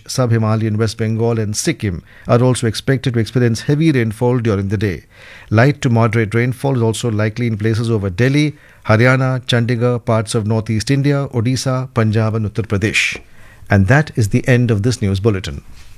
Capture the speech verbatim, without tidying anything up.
sub-Himalayan West Bengal and Sikkim are also expected to experience heavy rainfall during the day. Light to moderate rainfall is also likely in places over Delhi, Haryana, Chandigarh, parts of northeast India, Odisha, Punjab and Uttar Pradesh. And that is the end of this news bulletin.